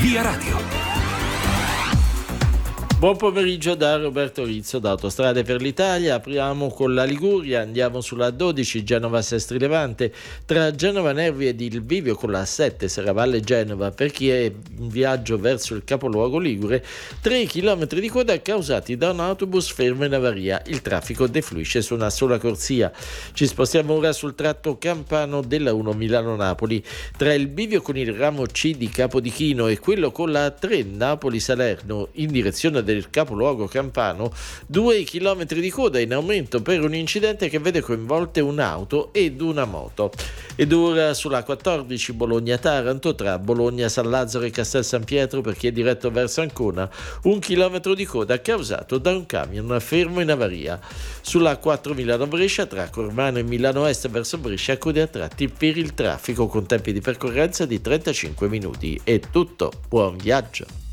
Via Radio. Buon pomeriggio da Roberto Rizzo da Autostrade per l'Italia. Apriamo con la Liguria, andiamo sulla 12 Genova-Sestri Levante, tra Genova Nervi ed il bivio con la 7 Serravalle Genova. Per chi è in viaggio verso il capoluogo ligure, 3 km di coda causati da un autobus fermo in avaria. Il traffico defluisce su una sola corsia. Ci spostiamo ora sul tratto campano della 1 Milano-Napoli, tra il bivio con il ramo C di Capodichino e quello con la 3 Napoli-Salerno in direzione del capoluogo campano, 2 km di coda in aumento per un incidente che vede coinvolte un'auto ed una moto. Ed ora sulla 14 Bologna-Taranto, tra Bologna-San Lazzaro e Castel San Pietro, per chi è diretto verso Ancona, 1 chilometro di coda causato da un camion fermo in avaria. Sulla 4 Milano-Brescia, tra Cormano e Milano Est verso Brescia, code a tratti per il traffico con tempi di percorrenza di 35 minuti. È tutto, buon viaggio!